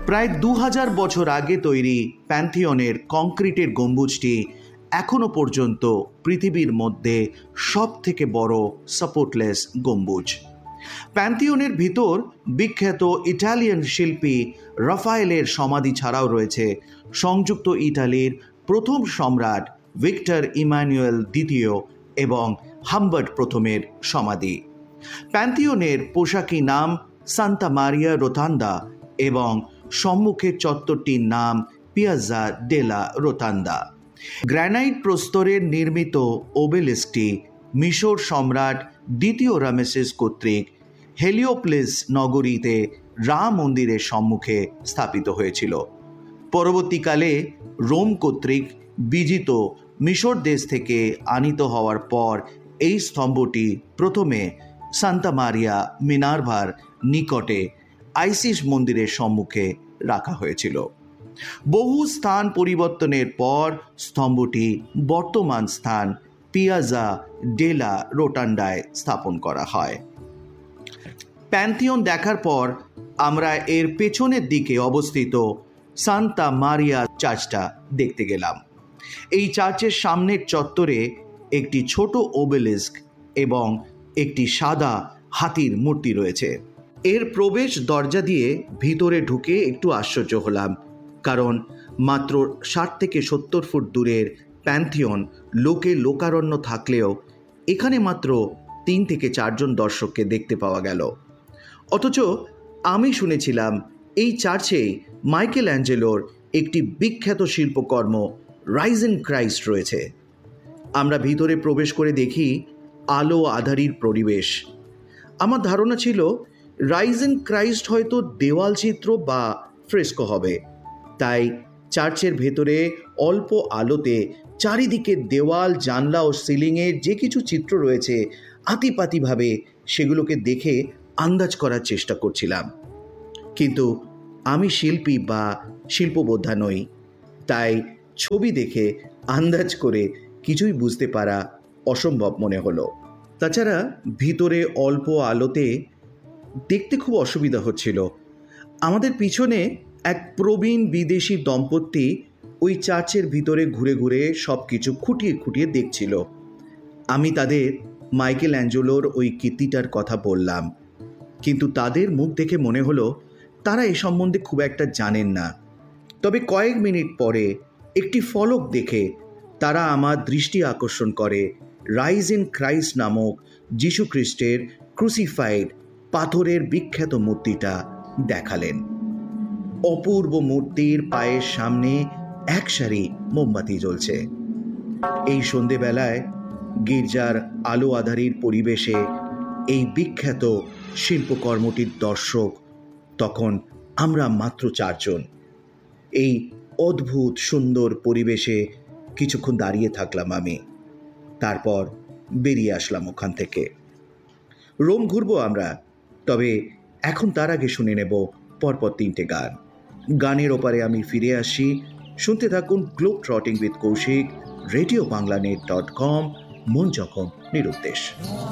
প্রায় 2000 বছর আগে তৈরি প্যান্থিয়নের কংক্রিটের গম্বুজটি এখনো পর্যন্ত পৃথিবীর মধ্যে সবথেকে বড় সাপোর্টলেস গম্বুজ। প্যান্থিয়নের ভিতর বিখ্যাত ইটালিয়ান শিল্পী রাফায়েলের সমাধি ছাড়াও রয়েছে সংযুক্ত ইটালির প্রথম সম্রাট ভিক্টর ইমানুয়েল দ্বিতীয় এবং হাম্বার্ট প্রথমের সমাধি। প্যান্থিয়নের পোশাকি নাম সান্তা মারিয়া রোতান্দা এবং সম্মুখের চত্বরটির নাম পিয়াজ্জা ডেলা রোতান্দা। গ্র্যানাইট প্রস্তরের নির্মিত ওবেলিস্কটি মিশর সম্রাট দ্বিতীয় রামেসেস কর্তৃক হেলিওপ্লিস নগরীতে রা মন্দিরের সম্মুখে স্থাপিত হয়েছিল। পরবর্তীকালে রোম কর্তৃক বিজিত মিশর দেশ থেকে আনিত হওয়ার পর এই স্তম্ভটি প্রথমে সান্তা মারিয়া মিনার্ভার নিকটে আইসিস মন্দিরের সম্মুখে রাখা হয়েছিল। বহু স্থান পরিবর্তনের পর স্তম্ভটি বর্তমান স্থান পিয়াজ্জা ডেলা রোটান্ডায় স্থাপন করা হয়। প্যান্থিয়ন দেখার পর আমরা এর পেছনের দিকে অবস্থিত সান্তা মারিয়া চার্চটা দেখতে গেলাম। এই চার্চের সামনের চত্বরে একটি ছোট ওবেলিস্ক এবং একটি সাদা হাতির মূর্তি রয়েছে। এর প্রবেশ দরজা দিয়ে ভিতরে ঢুকে একটু আশ্চর্য হলাম, কারণ মাত্র 60 থেকে 70 ফুট দূরের প্যান্থিয়ন লোকে লোকারণ্য থাকলেও এখানে মাত্র 3 থেকে 4 জন দর্শককে দেখতে পাওয়া গেল। অথচ আমি শুনেছিলাম এই চার্চে মাইকেল অ্যাঞ্জেলোর একটি বিখ্যাত শিল্পকর্ম রাইজেন ক্রাইস্ট রয়েছে। আমরা ভিতরে প্রবেশ করে দেখি আলো আঁধারির পরিবেশ। আমার ধারণা ছিল রাইজেন ক্রাইস্ট হয়তো দেওয়াল চিত্র বা ফ্রেস্কো হবে, তাই চার্চের ভেতরে অল্প আলোতে চারিদিকে দেওয়াল, জানলা ও সিলিংয়ে যে কিছু চিত্র রয়েছে আতিপাতিভাবে সেগুলোকে দেখে আন্দাজ করার চেষ্টা করছিলাম। কিন্তু আমি শিল্পী বা শিল্পবোদ্ধা নই, তাই ছবি দেখে আন্দাজ করে কিছুই বুঝতে পারা অসম্ভব মনে হলো। তাছাড়া ভিতরে অল্প আলোতে দেখতে খুব অসুবিধা হচ্ছিল। আমাদের পিছনে এক প্রবীণ বিদেশি দম্পতি ওই চার্চের ভিতরে ঘুরে ঘুরে সব কিছু খুঁটিয়ে খুঁটিয়ে দেখছিল। আমি তাদের মাইকেল অ্যাঞ্জেলোর ওই কীর্তিটার কথা বললাম, কিন্তু তাদের মুখ দেখে মনে হলো তারা এ সম্বন্ধে খুব একটা জানেন না। তবে কয়েক মিনিট পরে একটি ফলক দেখে তারা আমার দৃষ্টি আকর্ষণ করে রাইজেন ক্রাইস্ট নামক যীশু খ্রিস্টের ক্রুসিফাইড পাথরের বিখ্যাত মূর্তিটা দেখালেন। অপূর্ব মূর্তির পায়ের সামনে এক সারি মোমবাতি জ্বলছে। এই সন্ধেবেলায় গির্জার আলো আঁধারির পরিবেশে এই বিখ্যাত শিল্পকর্মটির দর্শক তখন আমরা মাত্র 4 জন। এই অদ্ভুত সুন্দর পরিবেশে কিছুক্ষণ দাঁড়িয়ে থাকলাম আমি, তারপর বেরিয়ে আসলাম ওখান থেকে। রোম ঘুরবো আমরা, তবে এখন তার আগে শুনে নেব পরপর 3টে গান। গানের ওপারে আমি ফিরে আসি। শুনতে থাকুন গ্লোব ট্রটিং উইথ কৌশিক, রেডিও বাংলানেট.com, মন যখন নিরুদ্দেশ।